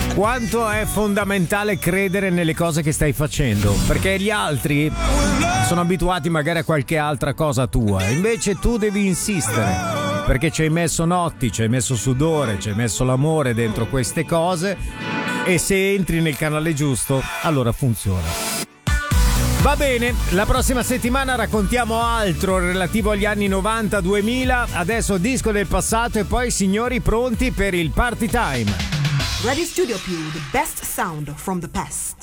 quanto è fondamentale credere nelle cose che stai facendo, perché gli altri sono abituati magari a qualche altra cosa tua, invece tu devi insistere, perché ci hai messo notti, ci hai messo sudore, ci hai messo l'amore dentro queste cose, e se entri nel canale giusto, allora funziona. Va bene, la prossima settimana raccontiamo altro relativo agli anni 90-2000, adesso disco del passato e poi, signori, pronti per il party time. Radio Studio Più, the best sound from the past.